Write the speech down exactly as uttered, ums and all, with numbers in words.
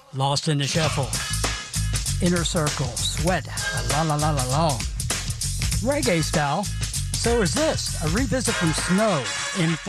Lost in the Shuffle, Inner Circle, Sweat, La La La La La. Reggae style. So is this, a revisit from Snow in